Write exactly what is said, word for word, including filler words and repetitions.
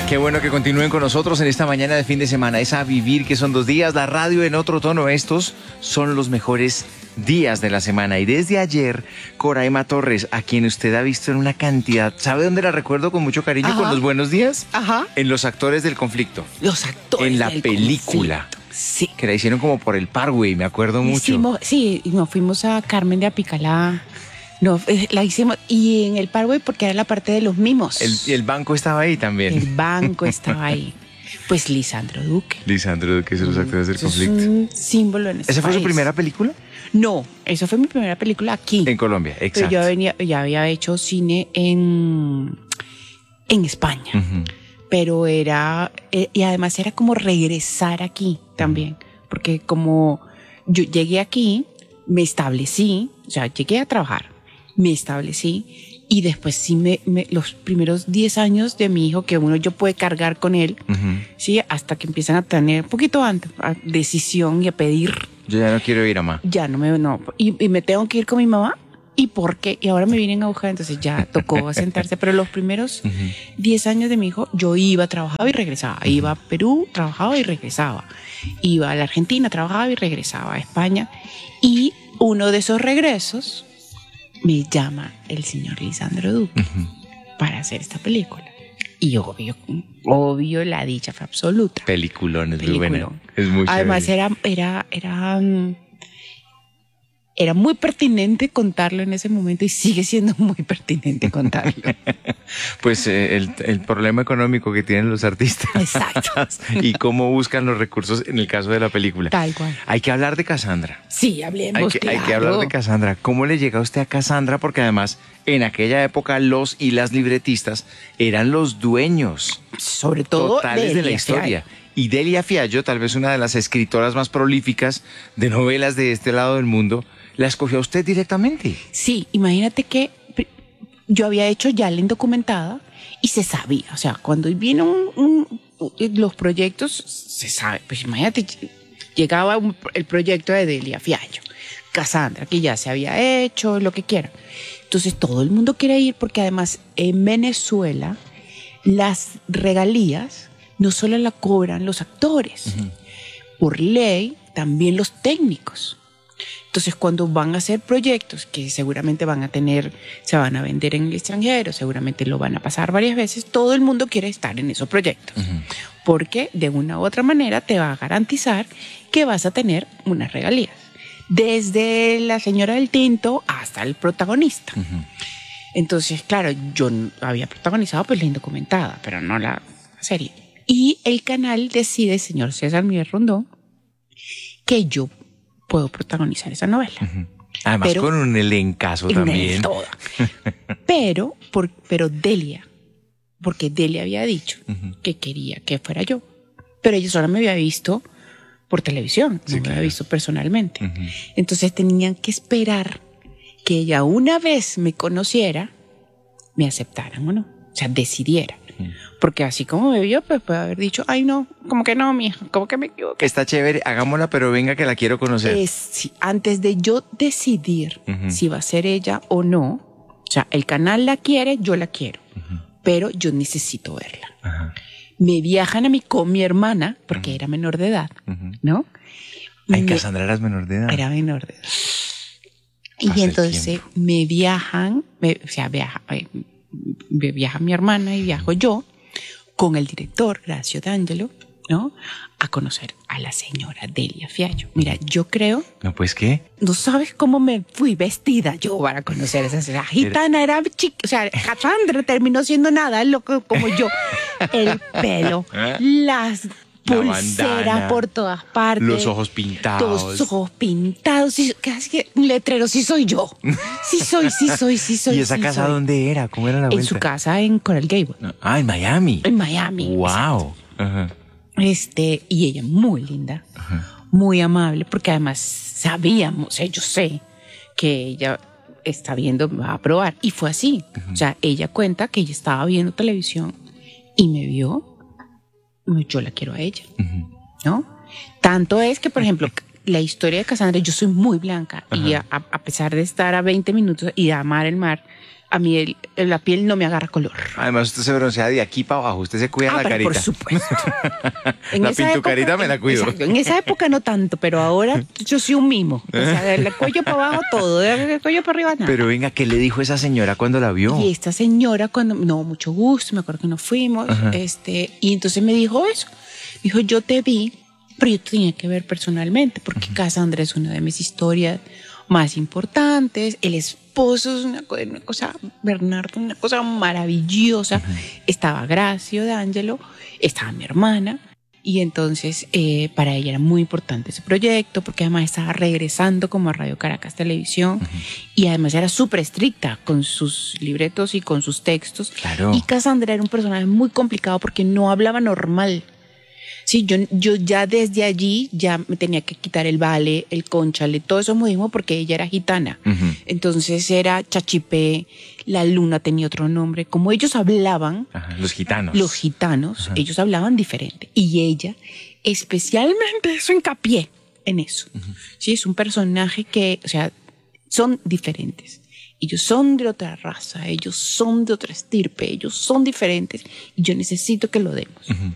Qué bueno que continúen con nosotros en esta mañana de fin de semana. Es a vivir, que son dos días. La radio en otro tono. Estos son los mejores días de la semana. Y desde ayer, Coraima Torres, a quien usted ha visto en una cantidad, ¿sabe dónde la recuerdo con mucho cariño? Ajá. Con los buenos días. Ajá. En Los Actores del Conflicto. Los actores En la del película. conflicto. Sí. Que la hicieron como por el Parkway, me acuerdo mucho. Hicimos, sí, y nos fuimos a Carmen de Apicalá. No, eh, la hicimos. Y en el Parkway porque era la parte de los mimos. El, el banco estaba ahí también. El banco estaba ahí. Pues Lisandro Duque. Lisandro Duque es Los Actores del Eso es Conflicto. un símbolo en ese ¿Esa fue su país. primera película? No, esa fue mi primera película aquí. En Colombia, Pero exacto. yo venía, ya había hecho cine en, en España. Ujú. Pero era, eh, y además era como regresar aquí también, porque como yo llegué aquí, me establecí, o sea, llegué a trabajar, me establecí y después sí me, me los primeros diez años de mi hijo que uno yo puede cargar con él, Ujú. sí, hasta que empiezan a tener un poquito antes, a decisión y a pedir, Yo ya no quiero ir a más. ya no me, no, y, y me tengo que ir con mi mamá. ¿Y por qué? Y ahora me vienen a buscar, entonces ya tocó sentarse. Pero los primeros diez años de mi hijo, yo iba, trabajaba y regresaba. Iba a Perú, trabajaba y regresaba. Iba a la Argentina, trabajaba y regresaba a España. Y uno de esos regresos me llama el señor Lisandro Duque Ujú. para hacer esta película. Y obvio, obvio, la dicha fue absoluta. Peliculón, es muy buena. Peliculón. Es muy Además chévere. era, era, era, mm, era muy pertinente contarlo en ese momento y sigue siendo muy pertinente contarlo. Pues eh, el, el problema económico que tienen los artistas. Exacto. Y cómo buscan los recursos en el caso de la película. Tal cual. Hay que hablar de Cassandra. Sí, Hay hablemos, que, hay que claro. hablar de Cassandra. ¿Cómo le llega a usted a Cassandra? Porque además, en aquella época, los y las libretistas eran los dueños Sobre todo totales de la Delia historia. Y Delia Fiallo, tal vez una de las escritoras más prolíficas de novelas de este lado del mundo, la escogió a usted directamente. Sí, imagínate que pri- yo había hecho ya la indocumentada y se sabía, o sea, cuando vienen un, un- los proyectos, se sabe, pues imagínate, llegaba un- el proyecto de Delia Fiallo, Cassandra, que ya se había hecho, lo que quieran. Entonces todo el mundo quiere ir porque además en Venezuela las regalías no solo la cobran los actores, por ley también los técnicos. Entonces, cuando van a hacer proyectos que seguramente van a tener, se van a vender en el extranjero, seguramente lo van a pasar varias veces, todo el mundo quiere estar en esos proyectos. Uh-huh. Porque de una u otra manera te va a garantizar que vas a tener unas regalías. Desde la señora del tinto hasta el protagonista. Uh-huh. Entonces, claro, yo había protagonizado pues la indocumentada, pero no la serie. Y el canal decide, señor César Miguel Rondón, que yo puedo protagonizar esa novela. Uh-huh. Además pero, con un elencazo también. Toda. pero, por, pero Delia, porque Delia había dicho uh-huh. que quería que fuera yo. Pero ella solo me había visto por televisión, sí, no claro. me había visto personalmente. Uh-huh. Entonces tenían que esperar que ella una vez me conociera, me aceptaran o no. O sea, decidiera. Uh-huh. Porque así como me vio, pues puede haber dicho, ay no, como que no, mija, como que me equivoqué. Está chévere, hagámosla, pero venga que la quiero conocer. Es, sí, antes de yo decidir uh-huh. si va a ser ella o no, o sea, el canal la quiere, yo la quiero, uh-huh. pero yo necesito verla. Uh-huh. Me viajan a mí con mi hermana, porque uh-huh. era menor de edad, uh-huh. ¿no? Ay, me, Cassandra eras menor de edad. Era menor de edad. Y entonces me viajan, me, o sea, viaja, me viaja mi hermana y viajo yo, con el director, Gracio D'Angelo, ¿no? A conocer a la señora Delia Fiallo. Mira, yo creo... No, pues, ¿qué? No sabes cómo me fui vestida yo para conocer a esa señora. Gitana era chica, o sea, Cassandra terminó siendo nada loco como yo. El pelo, las pulseras por todas partes. Los ojos pintados. Los ojos pintados. Sí, casi que un letrero, sí soy yo. Sí soy, sí soy, sí soy. ¿Y esa sí casa soy. dónde era? ¿Cómo era la vuelta? En su casa en Coral Gable. Ah, en Miami. En Miami. Wow. Uh-huh. Este, y ella muy linda, uh-huh. muy amable, porque además sabíamos, o sea, yo sé que ella está viendo, me va a probar. Y fue así. Uh-huh. O sea, ella cuenta que ella estaba viendo televisión y me vio. Yo la quiero a ella, uh-huh. ¿no? Tanto es que, por ejemplo, la historia de Cassandra, yo soy muy blanca uh-huh. y a, a pesar de estar a veinte minutos y de amar el mar, a mí el, la piel no me agarra color. Además, usted se broncea de aquí para abajo, usted se cuida Ah, la pero carita. por supuesto. La pintucarita me la cuido. Exacto, en esa época no tanto, pero ahora yo soy un mimo. O sea, del cuello para abajo todo, del cuello para arriba nada. Pero venga, ¿qué le dijo esa señora cuando la vio? Y esta señora, cuando, no, mucho gusto, me acuerdo que nos fuimos, Ajá. este, y entonces me dijo eso. Me dijo, yo te vi, pero yo te tenía que ver personalmente, porque uh-huh. Cassandra es una de mis historias más importantes. El esposo es una, una cosa, Bernardo, una cosa maravillosa. Uh-huh. Estaba Gracio D'Angelo, estaba mi hermana. Y entonces eh, para ella era muy importante ese proyecto, porque además estaba regresando como a Radio Caracas Televisión. Uh-huh. Y además era súper estricta con sus libretos y con sus textos. Claro. Y Cassandra era un personaje muy complicado porque no hablaba normal. Sí, yo, yo ya desde allí ya me tenía que quitar el vale, el cónchale, todo eso modismo porque ella era gitana. Uh-huh. Entonces era chachipé, la luna tenía otro nombre. Como ellos hablaban... Ajá, los gitanos. Los gitanos, ajá. Ellos hablaban diferente. Y ella, especialmente, eso hincapié en eso. Uh-huh. Sí, es un personaje que, o sea, son diferentes. Ellos son de otra raza, ellos son de otra estirpe, ellos son diferentes y yo necesito que lo demos. Uh-huh.